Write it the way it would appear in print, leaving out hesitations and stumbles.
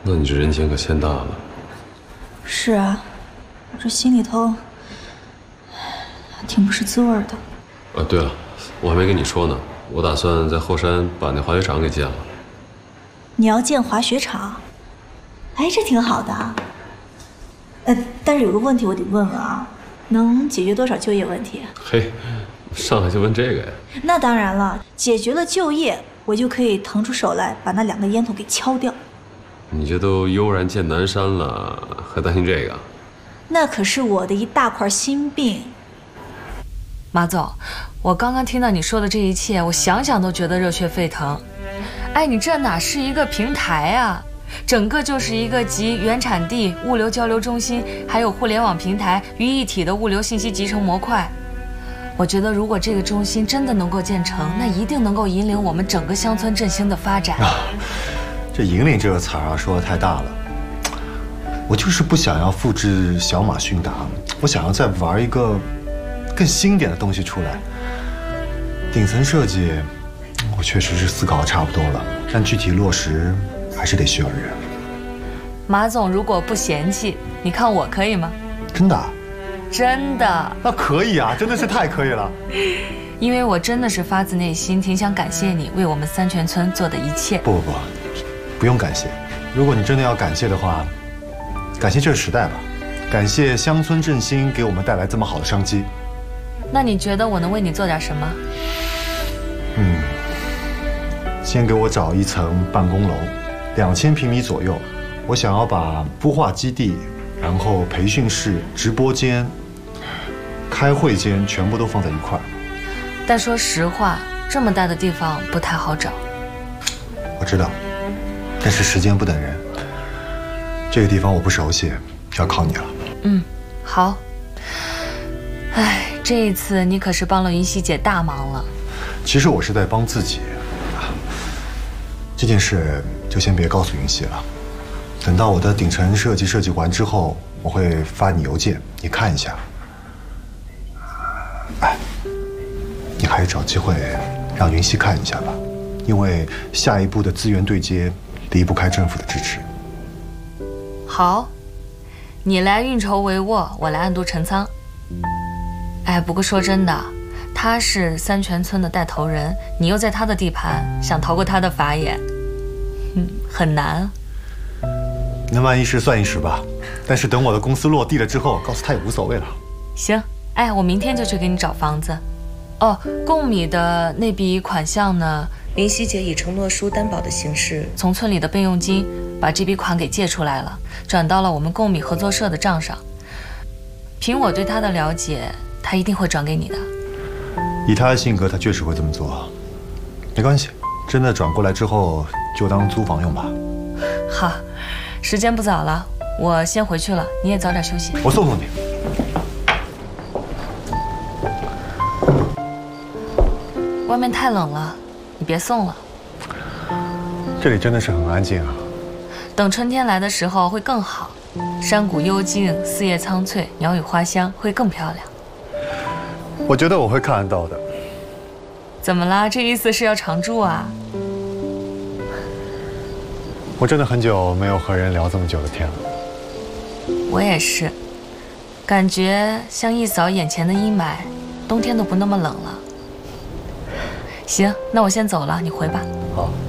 那你这人情可欠大了。 是啊，我这心里头挺不是滋味的。 对了，我还没跟你说呢，我打算在后山把那滑雪场给建了。 你要建滑雪场？哎，这挺好的啊。但是有个问题我得问问啊，能解决多少就业问题？ 嘿，上来就问这个呀？那当然了，解决了就业，我就可以腾出手来把那2个烟筒给敲掉。 你这都悠然见南山了，还担心这个？ 那可是我的一大块心病。 马总，我刚刚听到你说的这一切，我想想都觉得热血沸腾。哎，你这哪是一个平台啊，整个就是一个集原产地、物流交流中心，还有互联网平台于一体的物流信息集成模块。我觉得如果这个中心真的能够建成，那一定能够引领我们整个乡村振兴的发展。 这引领这个词儿啊，说的太大了。我就是不想要复制小马迅达，我想要再玩一个更新点的东西出来。顶层设计，我确实是思考的差不多了，但具体落实还是得需要人。 马总如果不嫌弃，你看我可以吗？ 真的啊？ 真的。 那可以啊，真的是太可以了。 因为我真的是发自内心挺想感谢你为我们三泉村做的一切。 不用感谢。如果你真的要感谢的话，感谢这个时代吧，感谢乡村振兴给我们带来这么好的商机。 那你觉得我能为你做点什么？ 先给我找一层办公楼，2000平米左右。我想要把孵化基地，然后培训室、直播间、开会间全部都放在一块儿。 但说实话，这么大的地方不太好找。 我知道，但是时间不等人。这个地方我不熟悉，要靠你了。 好。哎，这一次你可是帮了云溪姐大忙了。 其实我是在帮自己。这件事就先别告诉云溪了，等到我的顶层设计完之后，我会发你邮件，你看一下。你还是找机会让云溪看一下吧，因为下一步的资源对接离不开政府的支持。 好，你来运筹帷幄，我来暗度陈仓。哎，不过说真的，他是三泉村的带头人，你又在他的地盘，想逃过他的法眼，很难。 能慢一时算一时吧，但是等我的公司落地了之后，告诉他也无所谓了。 行，哎，我明天就去给你找房子。哦，贡米的那笔款项呢？林夕姐以承诺书担保的形式，从村里的备用金把这笔款给借出来了，转到了我们贡米合作社的账上。凭我对他的了解，他一定会转给你的。 以他的性格，他确实会这么做。没关系，真的转过来之后就当租房用吧。 好，时间不早了，我先回去了，你也早点休息。 我送送你。 外面太冷了，你别送了。 这里真的是很安静啊。 等春天来的时候会更好，山谷幽静，四叶苍翠，鸟语花香，会更漂亮。 我觉得我会看得到的。 怎么啦？这意思是要常住啊？ 我真的很久没有和人聊这么久的天了。 我也是，感觉像一扫眼前的阴霾，冬天都不那么冷了。行，那我先走了，你回吧。 好。